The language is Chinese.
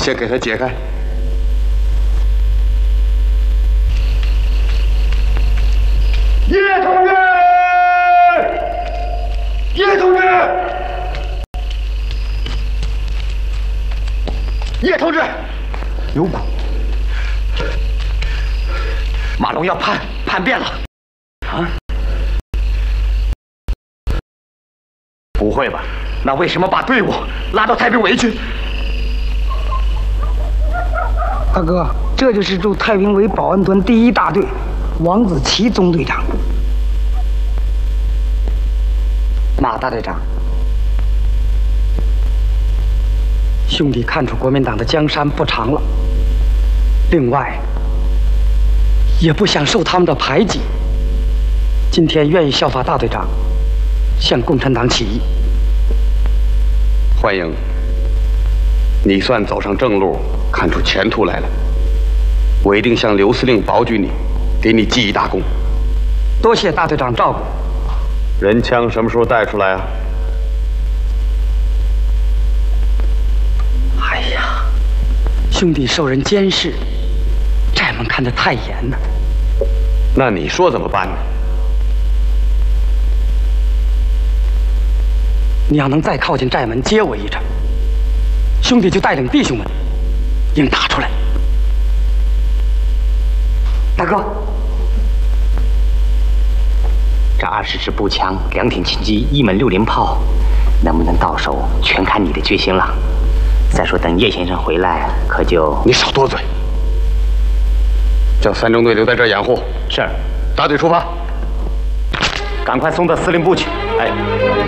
先给他解开。叶同志，叶同志，叶同志，有股马龙要叛变了。啊？不会吧？那为什么把队伍拉到太平围去？ 大哥，这就是驻太平围保安团第1大队王子奇总队长。马大队长，兄弟看出国民党的江山不长了，另外也不想受他们的排挤，今天愿意效法大队长，向共产党起义。 欢迎，你算走上正路，看出前途来了。我一定向刘司令保举你，给你记一大功。 多谢大队长照顾。 人枪什么时候带出来啊？ 哎呀，兄弟受人监视，寨门看得太严了。 那你说怎么办呢？ 你要能再靠近寨门接我一阵，兄弟就带领弟兄们应打出来。大哥， 这20支步枪、2挺轻机、1门60炮，能不能到手，全看你的决心了。再说，等叶先生回来，可就…… 你少多嘴。叫3中队留在这儿掩护。 是。 大队出发， 赶快送到司令部去。 哎。